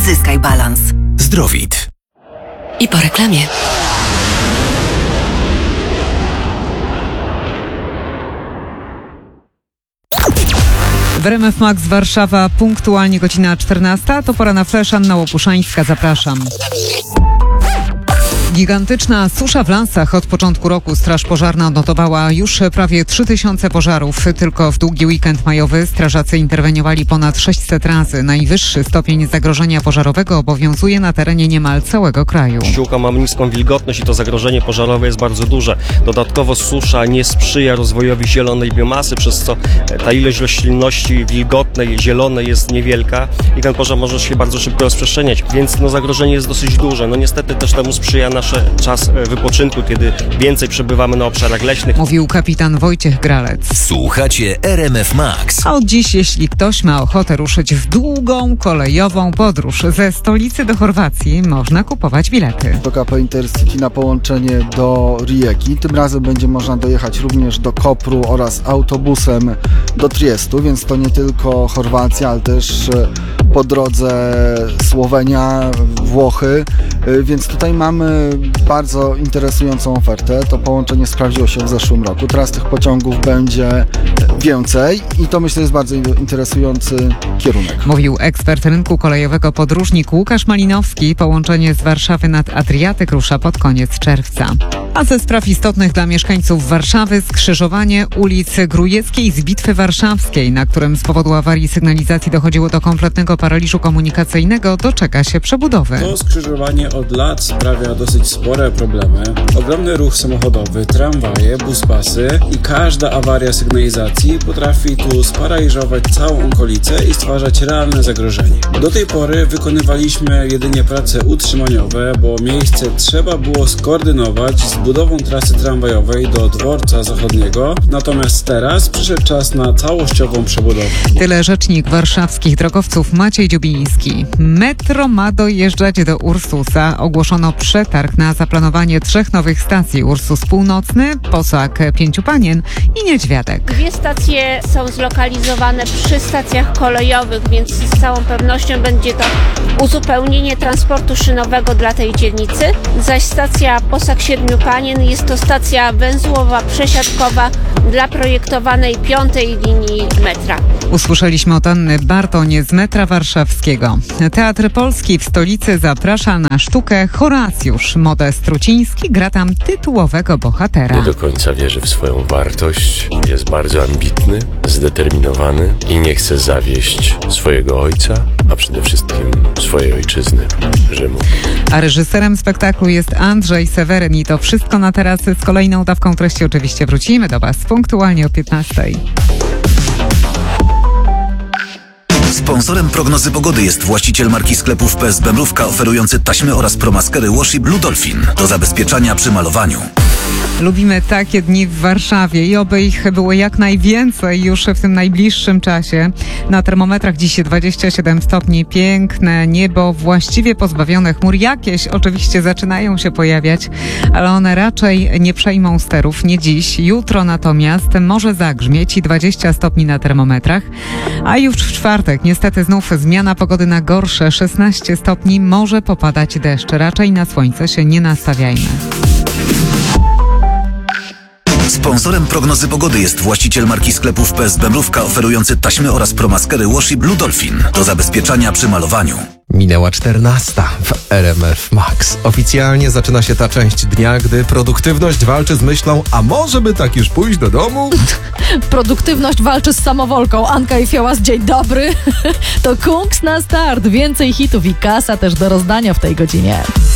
Odzyskaj balans. Zdrowit. I po reklamie. W RMF Max Warszawa punktualnie godzina 14. To pora na flash. Anna Łopuszańska, zapraszam. Gigantyczna susza w Lasach. Od początku roku Straż Pożarna odnotowała już prawie 3000 pożarów. Tylko w długi weekend majowy strażacy interweniowali ponad 600 razy. Najwyższy stopień zagrożenia pożarowego obowiązuje na terenie niemal całego kraju. Ściółka ma niską wilgotność i to zagrożenie pożarowe jest bardzo duże. Dodatkowo susza nie sprzyja rozwojowi zielonej biomasy, przez co ta ilość roślinności wilgotnej, zielonej jest niewielka i ten pożar może się bardzo szybko rozprzestrzeniać, więc zagrożenie jest dosyć duże. Niestety też temu sprzyja nasz czas wypoczynku, kiedy więcej przebywamy na obszarach leśnych. Mówił kapitan Wojciech Gralec. Słuchacie RMF Max. A od dziś, jeśli ktoś ma ochotę ruszyć w długą kolejową podróż ze stolicy do Chorwacji, można kupować bilety. PKP Intercity na połączenie do Rijeki. Tym razem będzie można dojechać również do Kopru oraz autobusem do Triestu, więc to nie tylko Chorwacja, ale też po drodze Słowenia, Włochy, więc tutaj mamy bardzo interesującą ofertę. To połączenie sprawdziło się w zeszłym roku. Teraz tych pociągów będzie więcej i to myślę jest bardzo interesujący kierunek. Mówił ekspert rynku kolejowego podróżnik Łukasz Malinowski. Połączenie z Warszawy nad Adriatyk rusza pod koniec czerwca. A ze spraw istotnych dla mieszkańców Warszawy skrzyżowanie ulicy Grujeckiej z Bitwy Warszawskiej, na którym z powodu awarii sygnalizacji dochodziło do kompletnego paraliżu komunikacyjnego, doczeka się przebudowy. To skrzyżowanie od lat sprawia dosyć spore problemy. Ogromny ruch samochodowy, tramwaje, buspasy i każda awaria sygnalizacji potrafi tu sparaliżować całą okolicę i stwarzać realne zagrożenie. Do tej pory wykonywaliśmy jedynie prace utrzymaniowe, bo miejsce trzeba było skoordynować z budową trasy tramwajowej do dworca zachodniego, natomiast teraz przyszedł czas na całościową przebudowę. Tyle rzecznik warszawskich drogowców Maciej Dziubiński. Metro ma dojeżdżać do Ursusa. Ogłoszono przetarg na zaplanowanie 3 nowych stacji. Ursus Północny, Posag Pięciu Panien i Niedźwiadek. 2 stacje są zlokalizowane przy stacjach kolejowych, więc z całą pewnością będzie to uzupełnienie transportu szynowego dla tej dzielnicy. Zaś stacja Posag Siedmiu Panien jest to stacja węzłowa, przesiadkowa dla projektowanej 5. linii metra. Usłyszeliśmy od Anny Bartoń z metra warszawskiego. Teatr Polski w stolicy zaprasza na sztukę Horacjusz. Modest Truciński gra tam tytułowego bohatera. Nie do końca wierzy w swoją wartość, jest bardzo ambitny, zdeterminowany i nie chce zawieść swojego ojca, a przede wszystkim swojej ojczyzny, Rzymu. A reżyserem spektaklu jest Andrzej Seweryn i to wszystko na teraz. Z kolejną dawką treści oczywiście wrócimy do Was punktualnie o 15:00. Sponsorem prognozy pogody jest właściciel marki sklepów PSB Mrówka, oferujący taśmy oraz promaskery Washi Blue Dolphin do zabezpieczania przy malowaniu. Lubimy takie dni w Warszawie i oby ich było jak najwięcej już w tym najbliższym czasie. Na termometrach dziś 27 stopni, piękne niebo, właściwie pozbawione chmur. Jakieś oczywiście zaczynają się pojawiać, ale one raczej nie przejmą sterów, nie dziś. Jutro natomiast może zagrzmieć i 20 stopni na termometrach. A już w czwartek niestety znów zmiana pogody na gorsze, 16 stopni, może popadać deszcz. Raczej na słońce się nie nastawiajmy. Sponsorem prognozy pogody jest właściciel marki sklepów PSB Mrówka, oferujący taśmy oraz promaskery Washi Blue Dolphin do zabezpieczania przy malowaniu. Minęła 14 w RMF Max. Oficjalnie zaczyna się ta część dnia, gdy produktywność walczy z myślą, a może by tak już pójść do domu? Produktywność walczy z samowolką. Anka i Fiołas, dzień dobry. To Kungs na start. Więcej hitów i kasa też do rozdania w tej godzinie.